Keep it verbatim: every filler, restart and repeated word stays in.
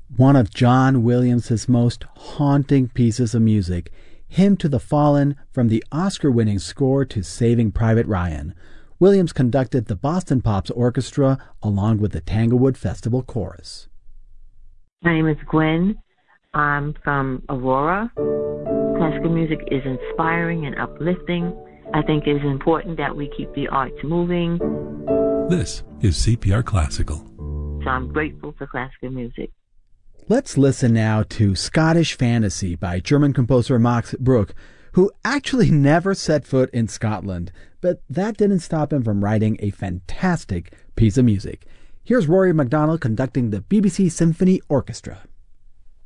one of John Williams' most haunting pieces of music, Hymn to the Fallen, from the Oscar-winning score to Saving Private Ryan. Williams conducted the Boston Pops Orchestra along with the Tanglewood Festival Chorus. My name is Gwen. I'm from Aurora. Classical music is inspiring and uplifting. I think it is important that we keep the arts moving. This is C P R Classical. So I'm grateful for classical music. Let's listen now to Scottish Fantasy by German composer Max Bruch, who actually never set foot in Scotland, but that didn't stop him from writing a fantastic piece of music. Here's Rory MacDonald conducting the B B C Symphony Orchestra.